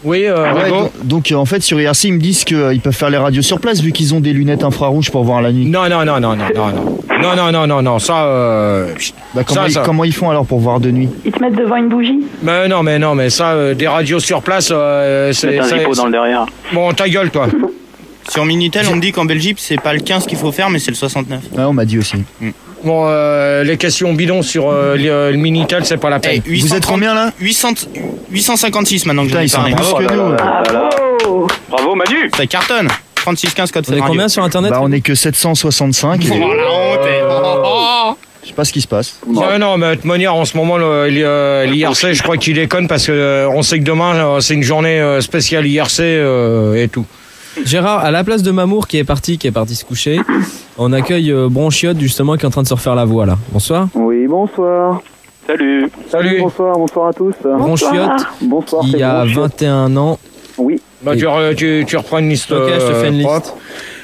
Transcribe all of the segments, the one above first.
Oui, donc en fait sur IRC ils me disent qu'ils peuvent faire les radios sur place vu qu'ils ont des lunettes infrarouges pour voir la nuit. Non, ça... Comment ils font alors pour voir de nuit? Ils te mettent devant une bougie? Mais non, ça, des radios sur place, c'est... un zippo dans le derrière. Bon, ta gueule, toi. Sur Minitel, on me dit qu'en Belgique, c'est pas le 15 qu'il faut faire, mais c'est le 69. Ah, on m'a dit aussi. Bon, les questions bidons sur le Minitel, c'est pas la peine. Vous êtes combien là? 856 maintenant que je ils sont plus que nous. Bravo Manu. Ça cartonne. 3615 code. On est combien sur internet? On est que 765. Oh la honte. Je sais pas ce qui se passe. Non, mais de toute manière, en ce moment, l'IRC, je crois qu'il déconne parce que on sait que demain, c'est une journée spéciale IRC et tout. Gérard, à la place de Mamour qui est parti se coucher, on accueille Bronchiotte justement qui est en train de se refaire la voix là. Bonsoir. Oui, bonsoir. Salut. Bonsoir à tous. Bronchiotte, bonsoir, qui a 21 ans. Oui. Bah, tu reprends une liste. Ok, je te fais une liste.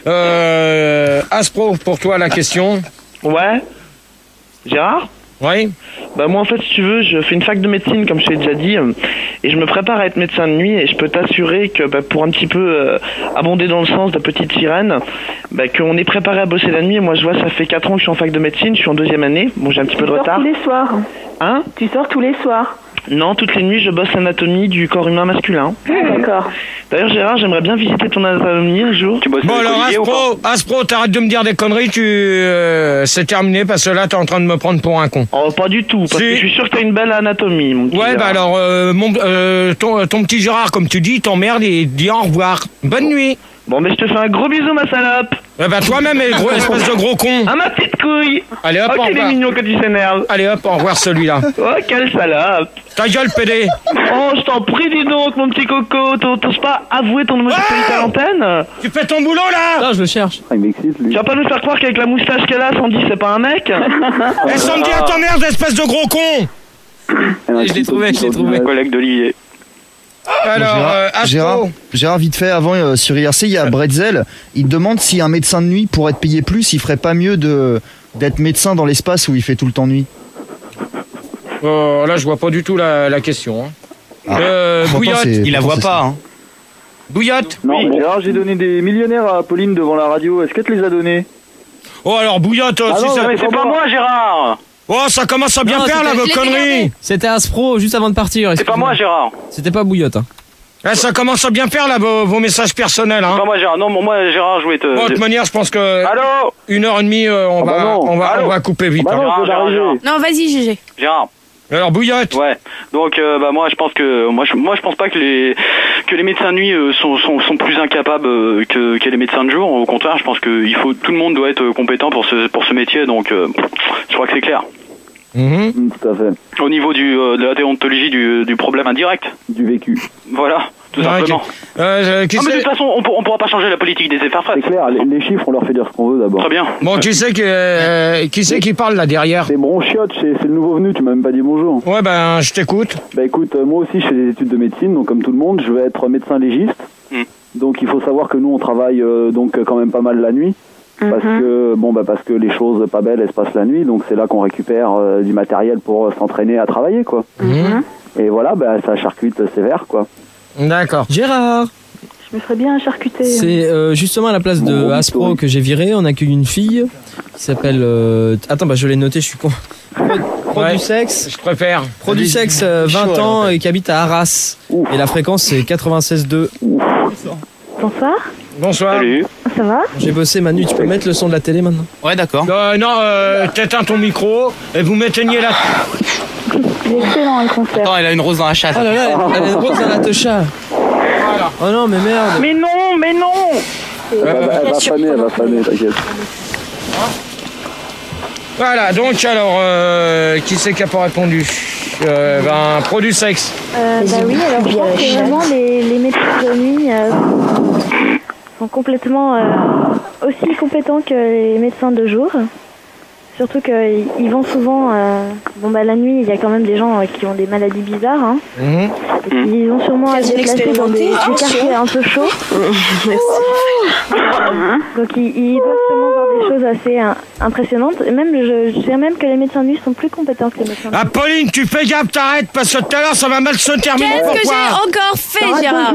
Aspro, pour toi la question. Ouais. Gérard? Oui. Bah moi en fait si tu veux je fais une fac de médecine comme je t'ai déjà dit et je me prépare à être médecin de nuit et je peux t'assurer que pour un petit peu abonder dans le sens de petite sirène qu'on est préparé à bosser la nuit. Moi je vois ça fait 4 ans que je suis en fac de médecine, je suis en 2e année, bon j'ai un petit peu de retard. Tu sors tous les soirs? Hein? Tu sors tous les soirs? Non, toutes les nuits je bosse l'anatomie du corps humain masculin. D'accord. D'ailleurs Gérard, j'aimerais bien visiter ton anatomie un jour. Tu bosses Bon alors Aspro, t'arrêtes de me dire des conneries, c'est terminé parce que là t'es en train de me prendre pour un con. Oh pas du tout, parce que je suis sûr que t'as une belle anatomie mon petit Gérard. Bah alors ton petit Gérard comme tu dis, t'emmerde et dis au revoir. Bonne nuit. Bon mais je te fais un gros bisou ma salope. Bah toi-même espèce de gros con. Ah ma petite couille. Allez hop, oh quel est mignon que tu s'énerves. Allez hop, au revoir celui-là. Oh quelle salope. Ta gueule pédé. Oh je t'en prie dis donc mon petit coco, t'oses pas avouer ton homosexualité à l'antenne? Tu fais ton boulot là. Non je le cherche. Il m'excite lui. Tu vas pas nous faire croire qu'avec la moustache qu'elle a, Sandy c'est pas un mec? Et Sandy à ton merde espèce de gros con. Je l'ai trouvé. Collègue d'Olivier. Alors, Gérard, vite fait, avant sur IRC, il y a Bretzel. Il demande si un médecin de nuit, pour être payé plus, il ferait pas mieux d'être médecin dans l'espace où il fait tout le temps nuit. Là, je vois pas du tout la question. Bouillotte, il la voit pas. Bouillotte. Non, oui. Gérard, j'ai donné des millionnaires à Pauline devant la radio. Est-ce qu'elle te les a donnés? Oh alors Bouillotte, c'est pas moi Gérard. Oh, ça commence à bien faire là, vos conneries. C'était Aspro juste avant de partir. C'est pas moi Gérard. C'était pas Bouillotte. Ça commence à bien faire là, vos messages personnels. C'est pas moi Gérard. Non, moi Gérard, je voulais te... Bon, de toute manière, je pense que... Allô 1h30, on va couper vite. Gérard. Non, vas-y GG. Gérard. Alors Bouillotte. Ouais. Donc moi je pense que je pense pas que les médecins de nuit sont plus incapables que les médecins de jour. Au contraire, je pense que tout le monde doit être compétent pour ce métier. Donc je crois que c'est clair. Tout à fait. Au niveau de la déontologie du problème indirect. Du vécu. Voilà. Tout simplement. Okay. Mais de toute façon, on pourra pas changer la politique des effets frais. C'est clair, les chiffres, on leur fait dire ce qu'on veut d'abord. Très bien. Bon, qui c'est qui parle là derrière? C'est Bronchiotte, c'est le nouveau venu, tu m'as même pas dit bonjour. Ouais, ben, je t'écoute. Bah écoute, moi aussi je fais des études de médecine, donc comme tout le monde, je vais être médecin légiste. Donc il faut savoir que nous on travaille donc quand même pas mal la nuit. Parce que les choses pas belles elles se passent la nuit, donc c'est là qu'on récupère du matériel pour s'entraîner à travailler quoi. Et voilà, ça charcute sévère quoi. D'accord. Gérard, je me ferais bien charcuter. C'est justement à la place de Aspro que j'ai viré, on accueille une fille qui s'appelle... Attends, je l'ai noté, je suis con. Produsex. Je préfère. Produsex, 20 ans et qui habite à Arras. Ouf. Et la fréquence c'est 96.2. Bonsoir. Bonsoir. Salut. Ça va? J'ai bossé Manu, tu peux mettre le son de la télé maintenant? Ouais, d'accord. T'éteins ton micro et vous m'éteignez la... Il est excellent le concert. Attends, elle a une rose dans la chatte. Oh là là, elle a une rose dans la techa. Voilà. Oh non, mais merde. Mais non. Elle va faner, t'inquiète. Voilà, donc alors, qui c'est qui a pas répondu? Produsex. Oui, alors je pense que vraiment les médecins de nuit sont complètement aussi compétents que les médecins de jour. Surtout qu'ils vont souvent... la nuit, il y a quand même des gens qui ont des maladies bizarres. Et ils ont sûrement à se déplacer dans des quartiers un peu chauds. Donc ils doivent sûrement voir des choses assez impressionnantes. Et même, je dirais même que les médecins de nuit sont plus compétents que les médecins de jour. Pauline, tu fais gaffe, t'arrêtes, parce que tout à l'heure, ça va mal se terminer. Qu'est-ce que j'ai encore fait, Gérard?